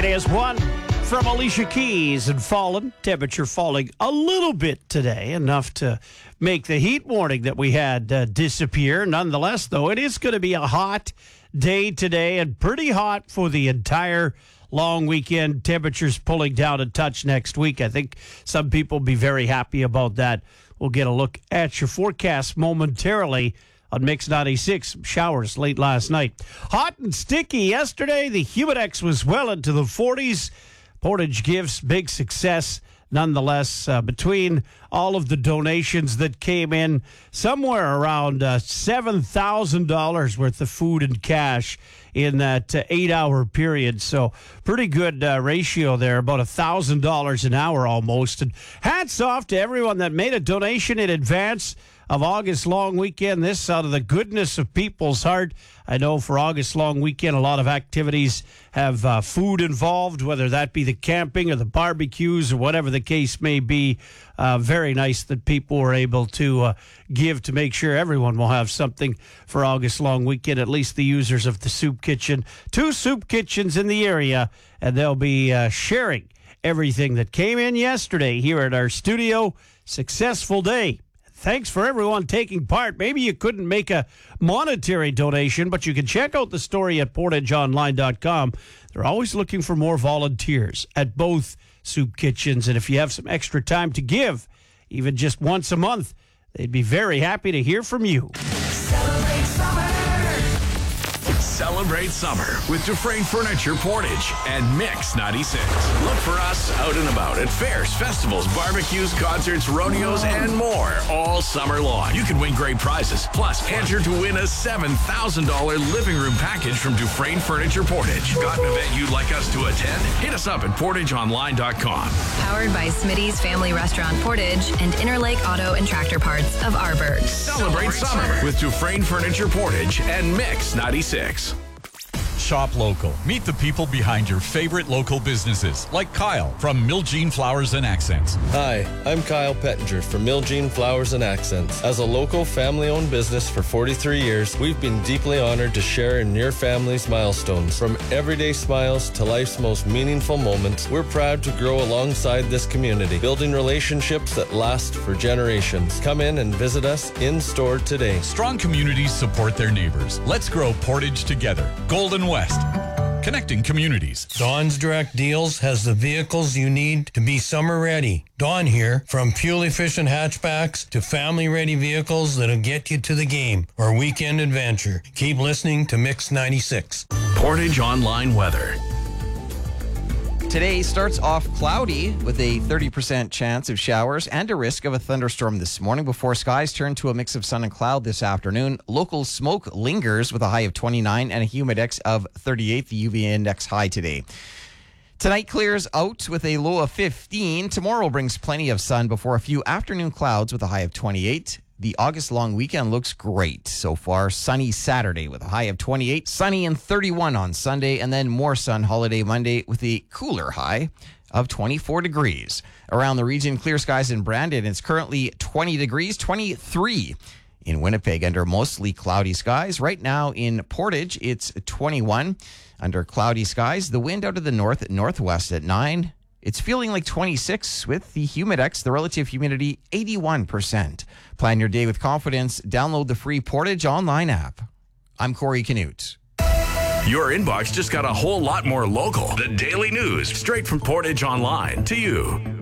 It is one from Alicia Keys and Fallen. Temperature falling a little bit today, enough to make the heat warning that we had disappear. Nonetheless, though, it is going to be a hot day today and pretty hot for the entire long weekend. Temperatures pulling down a touch next week. I think some people will be very happy about that. We'll get a look at your forecast momentarily on Mix 96. Showers late last night. Hot and sticky yesterday. The Humidex was well into the 40s. Portage Gifts, big success nonetheless. Between all of the donations that came in, somewhere around $7,000 worth of food and cash in that 8-hour period. So pretty good ratio there, about $1,000 an hour almost. And hats off to everyone that made a donation in advance of August long weekend. This out of the goodness of people's heart. I know for August long weekend, a lot of activities have food involved, whether that be the camping or the barbecues or whatever the case may be. Very nice that people were able to give to make sure everyone will have something for August long weekend, at least the users of the soup kitchen. 2 soup kitchens in the area, and they'll be sharing everything that came in yesterday here at our studio. Successful day. Thanks for everyone taking part. Maybe you couldn't make a monetary donation, but you can check out the story at portageonline.com. They're always looking for more volunteers at both soup kitchens. And if you have some extra time to give, even just once a month, they'd be very happy to hear from you. Celebrate summer. Celebrate summer with Dufresne Furniture Portage and Mix 96. Look for us out and about at fairs, festivals, barbecues, concerts, rodeos, and more all summer long. You can win great prizes. Plus, enter to win a $7,000 living room package from Dufresne Furniture Portage. Got an event you'd like us to attend? Hit us up at portageonline.com. Powered by Smitty's Family Restaurant Portage and Interlake Auto and Tractor Parts of Arborg. Celebrate summer with Dufresne Furniture Portage and Mix 96. Shop local. Meet the people behind your favorite local businesses, like Kyle from Miljean Flowers and Accents. Hi, I'm Kyle Pettinger from Miljean Flowers and Accents. As a local family-owned business for 43 years, we've been deeply honored to share in your family's milestones. From everyday smiles to life's most meaningful moments, we're proud to grow alongside this community, building relationships that last for generations. Come in and visit us in-store today. Strong communities support their neighbors. Let's grow Portage together. Golden West. Connecting communities. Dawn's Direct Deals has the vehicles you need to be summer ready. Dawn here, from fuel-efficient hatchbacks to family-ready vehicles that'll get you to the game or weekend adventure. Keep listening to Mix 96. Portage Online Weather. Today starts off cloudy with a 30% chance of showers and a risk of a thunderstorm this morning before skies turn to a mix of sun and cloud this afternoon. Local smoke lingers with a high of 29 and a humidex of 38, the UV index high today. Tonight clears out with a low of 15. Tomorrow brings plenty of sun before a few afternoon clouds with a high of 28. The August long weekend looks great so far. Sunny Saturday with a high of 28, sunny and 31 on Sunday, and then more sun holiday Monday with a cooler high of 24 degrees. Around the region, clear skies in Brandon. It's currently 20 degrees, 23 in Winnipeg under mostly cloudy skies. Right now in Portage, it's 21 under cloudy skies. The wind out of the northwest at 9. It's feeling like 26 with the humidex, the relative humidity 81%. Plan your day with confidence. Download the free Portage Online app. I'm Corey Canute. Your inbox just got a whole lot more local. The daily news straight from Portage Online to you.